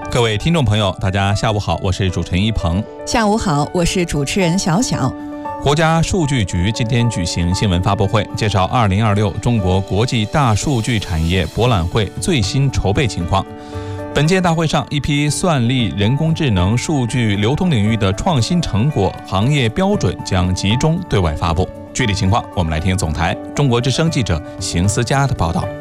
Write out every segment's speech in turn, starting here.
各位听众朋友，大家下午好，我是主持人一鹏。 下午好，我是主持人小小。 国家数据局今天举行新闻发布会，介绍2026中国国际大数据产业博览会最新筹备情况。本届大会上，一批算力、人工智能、数据流通领域的创新成果、行业标准将集中对外发布。具体情况，我们来听总台中国之声记者邢思佳的报道。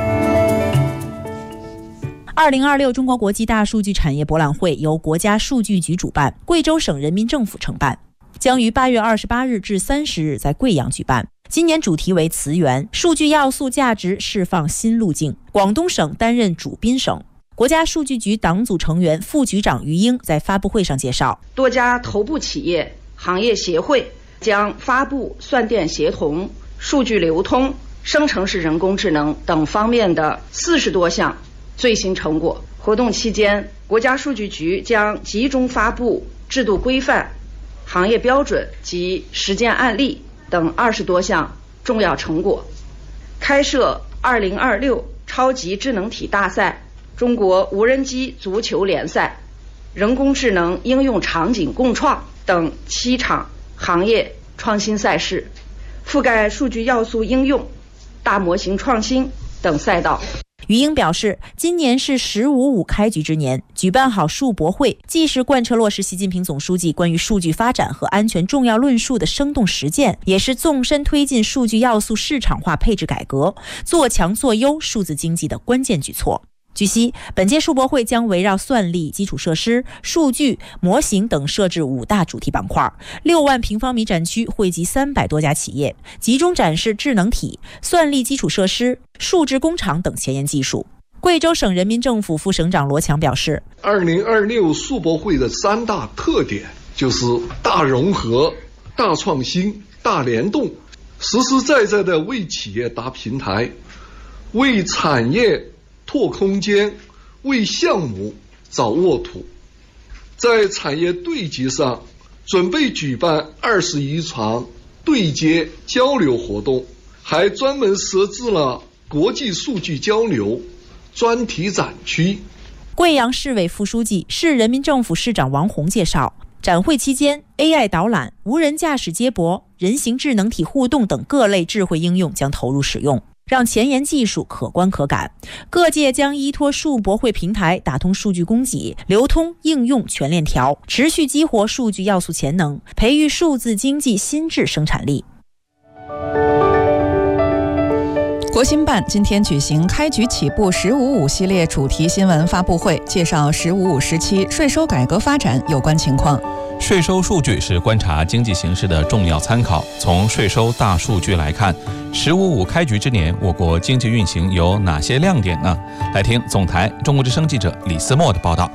2026中国国际大数据产业博览会由国家数据局主办，贵州省人民政府承办，将于8月28日至30日在贵阳举办。今年主题为词源，数据要素价值释放新路径。广东省担任主宾省。国家数据局党组成员、副局长于英在发布会上介绍， 多家头部企业、行业协会将发布算电协同、数据流通、生成式人工智能等方面的40多项最新成果。活动期间，国家数据局将集中发布制度规范、行业标准及实践案例等20多项重要成果，开设2026超级智能体大赛、中国无人机足球联赛、人工智能应用场景共创等7场行业创新赛事，覆盖数据要素应用、大模型创新等赛道。 于英表示，今年是“15.5”开局之年，举办好数博会，既是贯彻落实习近平总书记关于数据发展和安全重要论述的生动实践，也是纵深推进数据要素市场化配置改革、做强做优数字经济的关键举措。据悉，本届数博会将围绕算力、基础设施、数据、模型等设置5大主题板块，6万平方米展区汇集300多家企业，集中展示智能体、算力基础设施、数字工厂等前沿技术。贵州省人民政府副省长罗强表示 ，2026数博会的3大特点就是大融合、大创新、大联动，实实在在的为企业搭平台，为产业拓空间，为项目找沃土。在产业对接上，准备举办21场对接交流活动，还专门设置了国际数据交流专题展区。 贵阳市委副书记、市人民政府市长王宏介绍，展会期间 AI 导览、无人驾驶接驳、人形智能体互动等各类智慧应用将投入使用，让前沿技术可观可感。各界将依托数博会平台打通数据供给、流通、应用全链条，持续激活数据要素潜能，培育数字经济新质生产力。 国新办今天举行开局起步“15.5”系列主题新闻发布会，介绍“15.5”时期税收改革发展有关情况。 税收数据是观察经济形势的重要参考。从税收大数据来看，“15.5”开局之年，我国经济运行有哪些亮点呢？来听总台中国之声记者李思墨的报道。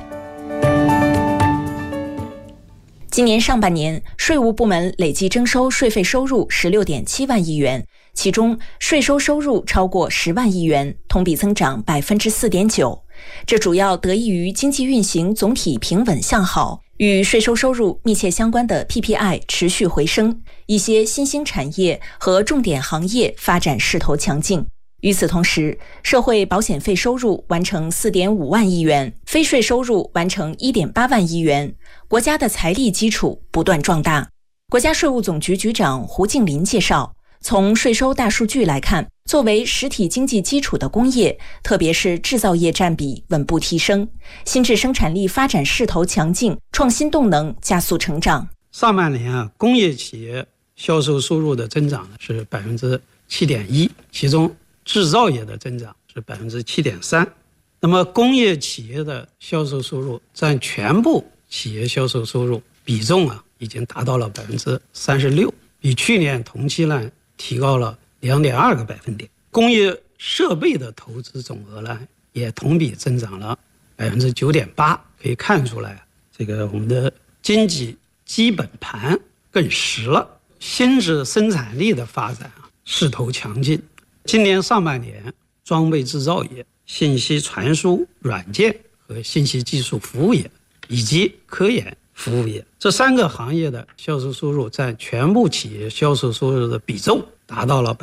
今年上半年，税务部门累计征收税费收入16.7万亿元，其中税收收入超过10万亿元，同比增长4.9%。这主要得益于经济运行总体平稳向好，与税收收入密切相关的 PPI 持续回升，一些新兴产业和重点行业发展势头强劲。与此同时，社会保险费收入完成4.5万亿元，非税收入完成1.8万亿元，国家的财力基础不断壮大。国家税务总局局长胡静林介绍，从税收大数据来看，作为实体经济基础的工业，特别是制造业占比稳步提升，新质生产力发展势头强劲，创新动能加速成长。 上半年工业企业销售收入的增长是7.1%，其中制造业的增长是7.3%。那么工业企业的销售收入占全部企业销售收入比重已经达到了36%，比去年同期提高了2.2个百分点。工业设备的投资总额也同比增长了9.8%，可以看出来这个我们的经济基本盘更实了，新质生产力的发展势头强劲。今年上半年，装备制造业、信息传输软件和信息技术服务业以及科研服务业这3个行业的销售收入占全部企业销售收入的比重达到了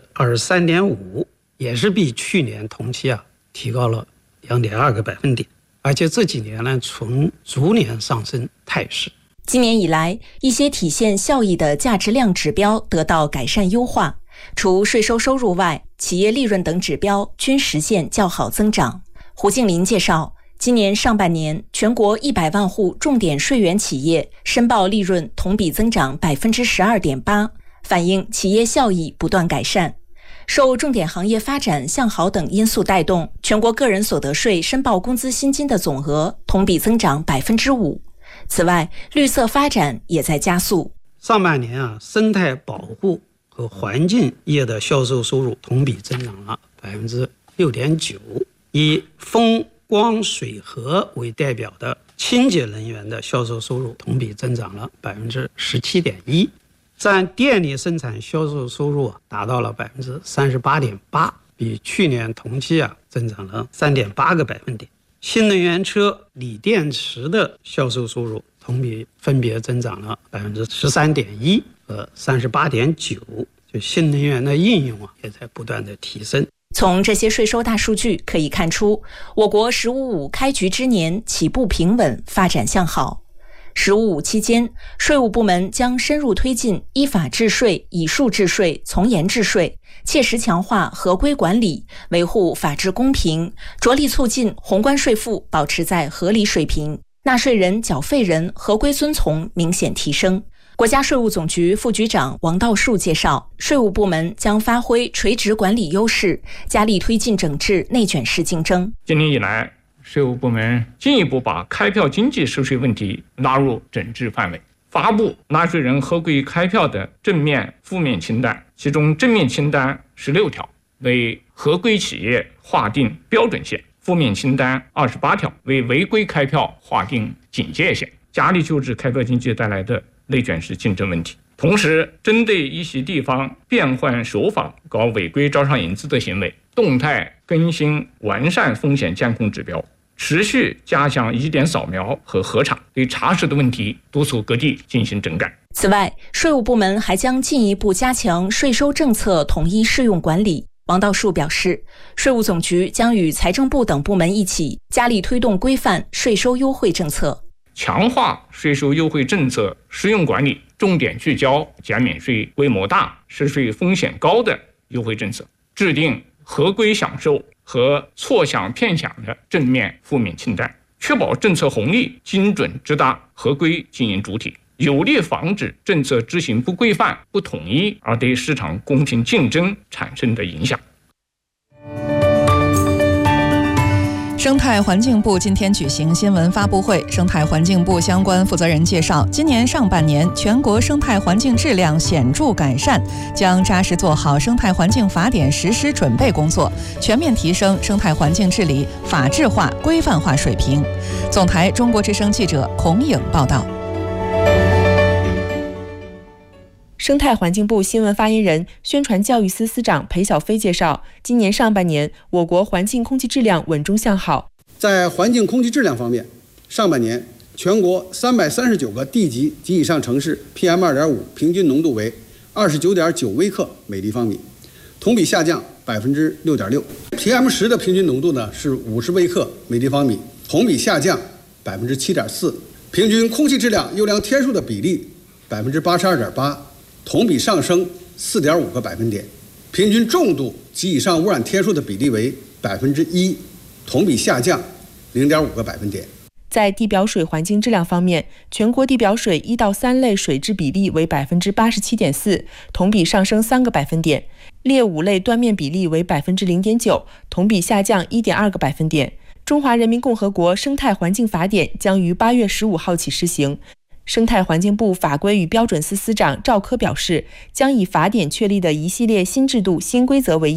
23.5%，也是比去年同期提高了2.2个百分点。 而且这几年呢呈逐年上升态势。 今年以来，一些体现效益的价值量指标得到改善优化，除税收收入外，企业利润等指标均实现较好增长。胡静林介绍，今年上半年，全国100万户重点税源企业申报利润同比增长 12.8%， 反映企业效益不断改善。受重点行业发展向好等因素带动，全国个人所得税申报工资薪金的总额同比增长 5%。此外，绿色发展也在加速。 上半年生态保护和环境业的销售收入同比增长了 6.9%， 以风光水和为代表的清洁能源的销售收入同比增长了 17.1%， 占电力生产销售收入达到了 38.8%， 比去年同期增长了 3.8个百分点。新能源车、锂电池的销售收入同比分别增长了 13.1% 和 38.9%， 就新能源的应用也在不断的提升。 从这些税收大数据可以看出，我国“15.5”开局之年起步平稳，发展向好。“15.5”期间，税务部门将深入推进依法治税、以数治税、从严治税，切实强化合规管理，维护法治公平，着力促进宏观税负保持在合理水平，纳税人、缴费人合规遵从明显提升。国家税务总局副局长王道树介绍，税务部门将发挥垂直管理优势，加力推进整治内卷式竞争。 今年以来，税务部门进一步把开票经济收税问题纳入整治范围，发布纳税人合规开票的正面、负面清单，其中正面清单16条，为合规企业划定标准线；负面清单28条，为违规开票划定警戒线，加力救治开票经济带来的内卷式竞争问题。同时，针对一些地方变换手法搞违规招商引资的行为，动态更新完善风险监控指标，持续加强疑点扫描和核查，对查实的问题督促各地进行整改。 此外，税务部门还将进一步加强税收政策统一适用管理。王道树表示，税务总局将与财政部等部门一起，加力推动规范税收优惠政策， 强化税收优惠政策适用管理，重点聚焦减免税规模大、涉税风险高的优惠政策，制定合规享受和错享骗享的正面、负面清单，确保政策红利精准直达合规经营主体，有力防止政策执行不规范、不统一而对市场公平竞争产生的影响。 生态环境部今天举行新闻发布会，生态环境部相关负责人介绍，今年上半年全国生态环境质量显著改善，将扎实做好生态环境法典实施准备工作，全面提升生态环境治理法治化、规范化水平。总台中国之声记者孔颖报道。 生态环境部新闻发言人、宣传教育司司长裴小飞介绍，今年上半年我国环境空气质量稳中向好。 在环境空气质量方面，上半年全国339个地级及以上城市 PM2.5 平均浓度为29.9微克每立方米，同比下降 6.6%。PM10 的平均浓度呢是50微克每立方米，同比下降 7.4%。平均空气质量优良天数的比例 82.8%。同比上升4.5个百分点，平均重度及以上污染天数的比例为 1%， 同比下降0.5个百分点。 在地表水环境质量方面，全国地表水1到3类水质比例为 87.4%， 同比上升3个百分点；劣5类断面比例为 0.9%， 同比下降1.2个百分点。中华人民共和国生态环境法典将于8月15号起施行。生态环境部法规与标准司司长赵科表示，将以法典确立的一系列新制度、新规则为